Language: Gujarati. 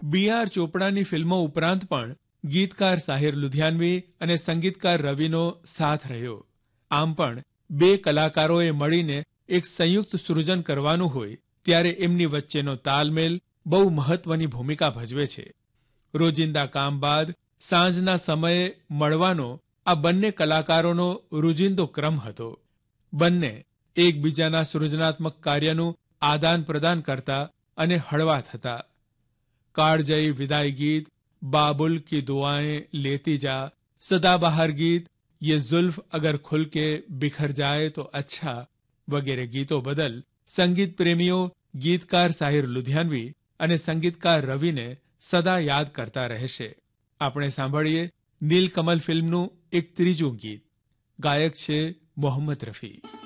B.R. ચોપડાની ફિલ્મો ઉપરાંત પણ ગીતકાર સાહિર લુધિયાનવી અને સંગીતકાર રવિનો સાથ રહ્યો. આમ પણ બે કલાકારોએ મળીને એક સંયુક્ત સૃજન કરવાનું હોય ત્યારે એમની વચ્ચેનો તાલમેલ બહુ મહત્વની ભૂમિકા ભજવે છે. રોજિંદા કામ બાદ સાંજના સમયે મળવાનો આ બંને કલાકારોનો રોજિંદો ક્રમ હતો. બંને એકબીજાના સૃજનાત્મક કાર્યનું આદાન પ્રદાન કરતા અને હળવા થતા. કાળજયી વિદાય ગીત, બાબુલ કી દુઆએं લેતી જા, સદાબહાર ગીત, યે ઝુલ્ફ અગર ખુલ કે બિખર જાએ તો અચ્છા વગેરે ગીતો બદલ સંગીત પ્રેમીઓ ગીતકાર સાહિર લુધિયાનવી અને સંગીતકાર રવિને સદા યાદ કરતા રહેશે. આપણે સાંભળીએ નીલકમલ ફિલ્મનું એક ત્રીજું ગીત. ગાયક છે મોહમ્મદ રફી.